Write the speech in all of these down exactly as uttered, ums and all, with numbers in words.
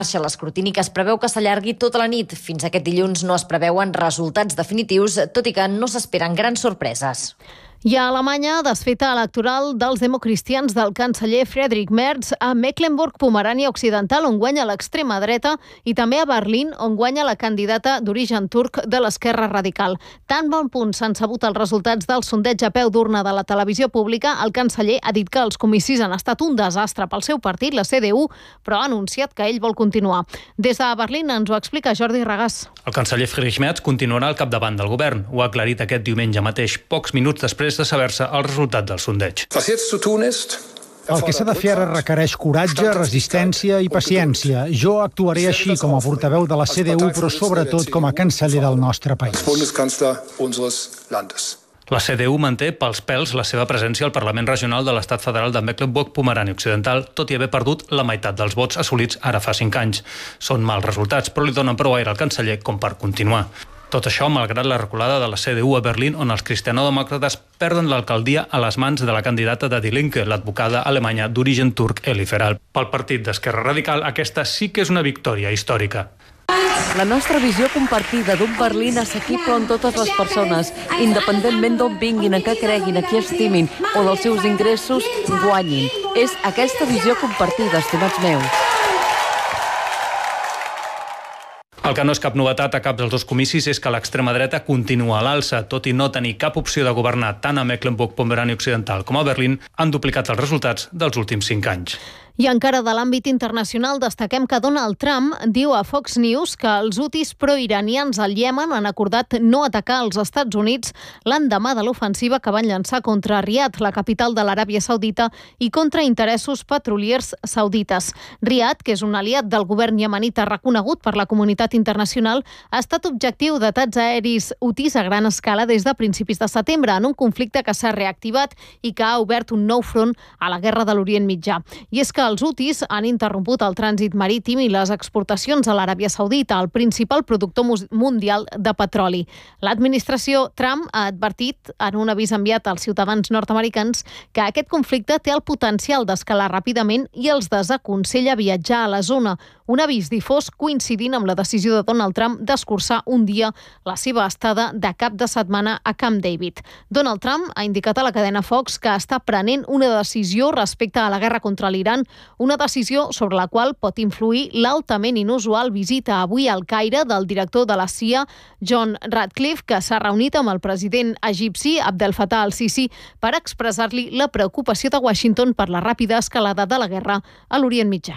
L'escrutini, que es preveu que s'allargui tota la nit. Fins aquest dilluns no es preveuen resultats definitius, tot i que no s'esperen grans sorpreses. I a Alemanya, desfeta electoral dels democristians del canceller Friedrich Merz a Mecklenburg-Pomerània Occidental, on guanya l'extrema dreta, i també a Berlín, on guanya la candidata d'origen turc de l'esquerra radical. Tan bon punt s'han sabut els resultats del sondeig a peu d'urna de la televisió pública, el canceller ha dit que els comicis han estat un desastre pel seu partit, la C D U, però ha anunciat que ell vol continuar. Des de Berlín ens ho explica Jordi Regàs. El canceller Friedrich Merz continuarà al capdavant del govern. Ho ha aclarit aquest diumenge mateix, pocs minuts després de saber-se el resultat del sondeig. El que s'ha de fer ara requereix coratge, resistència i paciència. Jo actuaré així com a portaveu de la C D U, però sobretot com a canceller del nostre país. La C D U manté pels pèls la seva presència al Parlament Regional de l'Estat Federal de Mecklenburg-Pomerània Occidental, tot i haver perdut la meitat dels vots assolits ara fa cinc anys. Són mals resultats, però li donen prou aire al canceller com per continuar. Tot això malgrat la reculada de la C D U a Berlín, on els cristianodemòcrates perden l'alcaldia a les mans de la candidata de Die Linke, l'advocada alemanya d'origen turc Eli Feral. Pel partit d'Esquerra Radical, aquesta sí que és una victòria històrica. La nostra visió compartida d'un Berlín assequible on totes les persones, independentment d'on vinguin, a què creguin, a qui estimin o dels seus ingressos, guanyin. És aquesta visió compartida, estimats meus. El que no és cap novetat a cap dels dos comicis és que l'extrema dreta continua a l'alça. Tot i no tenir cap opció de governar tant a Mecklenburg-Pomerània Occidental com a Berlín, han duplicat els resultats dels últims cinc anys. I encara de l'àmbit internacional destaquem que Donald Trump diu a Fox News que els hutis pro-iranians al Iemen han acordat no atacar els Estats Units l'endemà de l'ofensiva que van llançar contra Riad, la capital de l'Aràbia Saudita, i contra interessos petroliers saudites. Riad, que és un aliat del govern iemenita reconegut per la comunitat internacional, ha estat objectiu d'atacs aeris hutis a gran escala des de principis de setembre, en un conflicte que s'ha reactivat i que ha obert un nou front a la guerra de l'Orient Mitjà. I és que els hutis han interromput el trànsit marítim i les exportacions a l'Aràbia Saudita, el principal productor mundial de petroli. L'administració Trump ha advertit, en un avís enviat als ciutadans nord-americans, que aquest conflicte té el potencial d'escalar ràpidament i els desaconsella viatjar a la zona. Un avís difós coincidint amb la decisió de Donald Trump d'escurçar un dia la seva estada de cap de setmana a Camp David. Donald Trump ha indicat a la cadena Fox que està prenent una decisió respecte a la guerra contra l'Iran, una decisió sobre la qual pot influir l'altament inusual visita avui al Caire del director de la C I A, John Ratcliffe, que s'ha reunit amb el president egipci Abdel Fattah al-Sisi per expressar-li la preocupació de Washington per la ràpida escalada de la guerra a l'Orient Mitjà.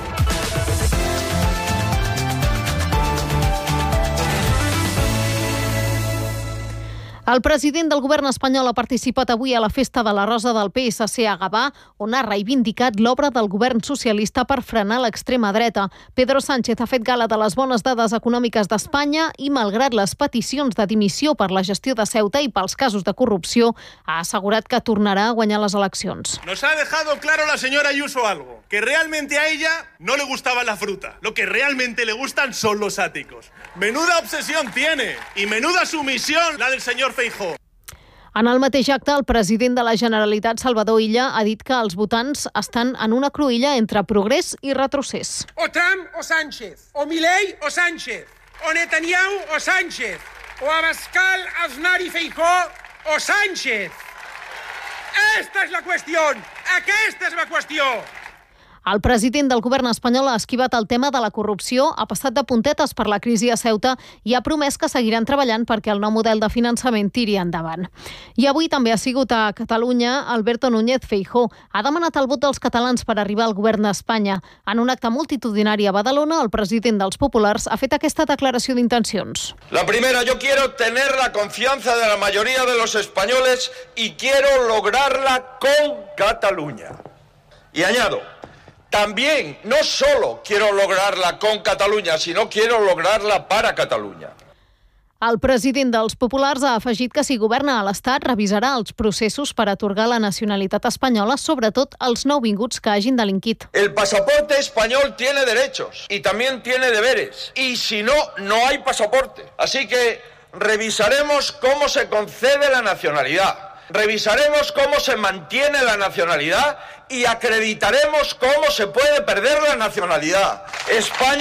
El president del govern espanyol ha participat avui a la Festa de la Rosa del P S C a Gavà, on ha reivindicat l'obra del govern socialista per frenar l'extrema dreta. Pedro Sánchez ha fet gala de les bones dades econòmiques d'Espanya i, malgrat les peticions de dimissió per la gestió de Ceuta i pels casos de corrupció, ha assegurat que tornarà a guanyar les eleccions. Nos ha dejado claro la señora Ayuso algo, que realmente a ella no le gustaba la fruta. Lo que realmente le gustan son los áticos. Menuda obsesión tiene y menuda sumisión la del señor Feijóo. En el mateix acte, el president de la Generalitat, Salvador Illa, ha dit que els votants estan en una cruïlla entre progrés i retrocés. O Trump o Sánchez, o Milei o Sánchez, o Netanyahu o Sánchez, o Abascal, Aznar y Feijóo o Sánchez. Esta es la cuestión, aquesta és la qüestió. El president del govern espanyol ha esquivat el tema de la corrupció, ha passat de puntetes per la crisi a Ceuta i ha promès que seguiran treballant perquè el nou model de finançament tiri endavant. I avui també ha sigut a Catalunya Alberto Núñez Feijóo. Ha demanat el vot dels catalans per arribar al govern d'Espanya. En un acte multitudinari a Badalona, el president dels populars ha fet aquesta declaració d'intencions. La primera, yo quiero tener la confianza de la mayoría de los españoles y quiero lograrla con Cataluña. Y añado, también no solo quiero lograrla con Catalunya, sinó quiero lograrla para Catalunya. El president dels populars ha afegit que si governa a l'Estat revisarà els processos per atorgar la nacionalitat espanyola, sobretot als nouvinguts que hagin delinquit. El pasaporte español tiene derechos y también tiene deberes. Y si no, no hay pasaporte. Así que revisaremos cómo se concede la nacionalidad. revisaremos cómo se mantiene la nacionalidad y acreditaremos cómo se puede perder la nacionalidad. España